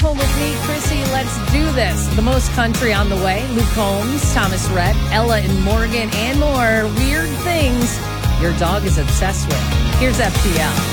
home with me, Chrissy. Let's do this. The most country on the way. Luke Combs, Thomas Rhett, Ella and Morgan, and more weird things your dog is obsessed with. Here's FTL.